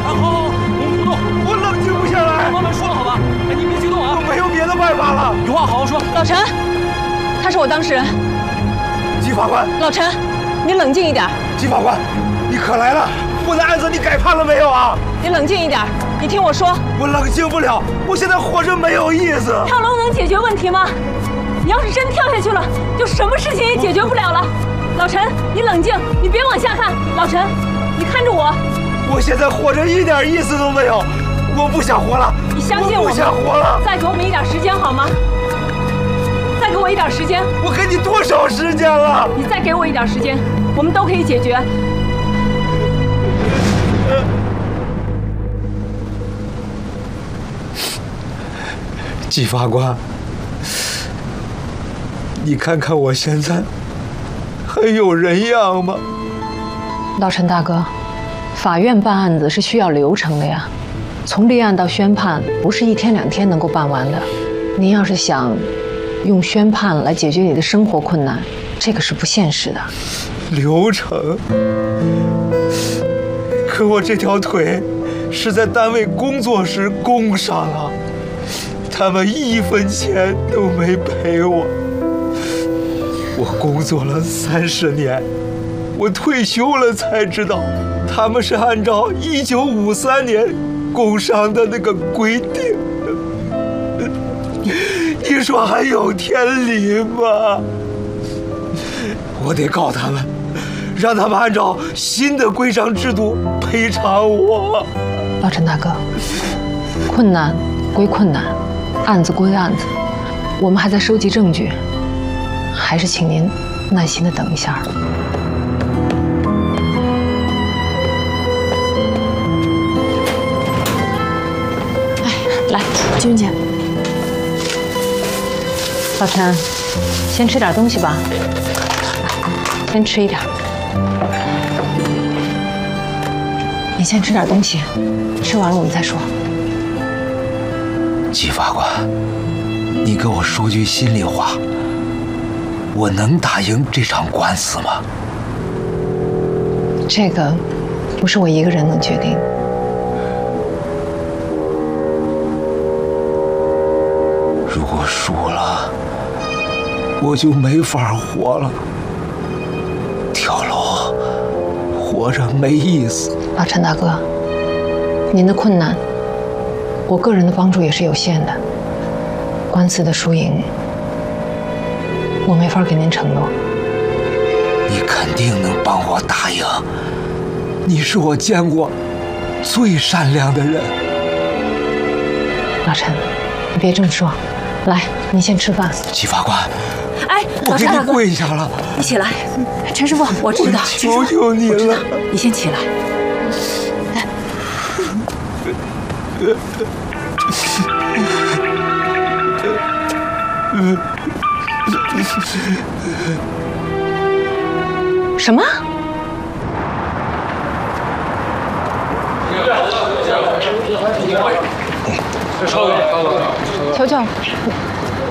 好，我们不动， 我冷静不下来。 慢慢说好吧？哎，你别激动啊， 我没有别的办法了。 有话好好说。 老陈，他是我当事人。 季法官， 老陈，你冷静一点。 季法官，你可来了！我的案子你改判了没有啊？ 你冷静一点，你听我说。 我冷静不了，我现在活着没有意思。 跳楼能解决问题吗？你要是真跳下去了，就什么事情也解决不了了。老陈，你冷静，你别往下看。老陈，你看着我。 我现在活着一点意思都没有，我不想活了。 你相信我吗？ 不想活了。 再给我们一点时间好吗？再给我一点时间。 我给你多少时间了？ 你再给我一点时间，我们都可以解决。 季法官，你看看我现在还有人样吗？ 老陈大哥，法院办案子是需要流程的呀，从立案到宣判不是1天2天能够办完的。您要是想用宣判来解决你的生活困难，这个是不现实的。 流程？可我这条腿是在单位工作时工伤了，他们1分钱都没赔我。我工作了30年，我退休了才知道，他们是按照1953年工伤的那个规定。你说还有天理吗？我得告他们，让他们按照新的规章制度赔偿我。 老陈大哥，困难归困难，案子归案子，我们还在收集证据，还是请您耐心的等一下。哎，来，金云姐。老陈，先吃点东西吧，先吃一点。你先吃点东西，吃完了我们再说。 季法官，你给我说句心里话，我能打赢这场官司吗？ 这个不是我一个人能决定。 如果输了，我就没法活了。跳楼，活着没意思。 老陈大哥，您的困难，我个人的帮助也是有限的。官司的输赢，我没法给您承诺。 你肯定能帮我打赢，你是我见过最善良的人。 老陈，你别这么说，来，您先吃饭。 季法官， 哎， 我给你老陈大哥， 跪下了， 你起来。陈师傅，我知道， 求求你了， 你先起来。 什么？ 稍等， 求求，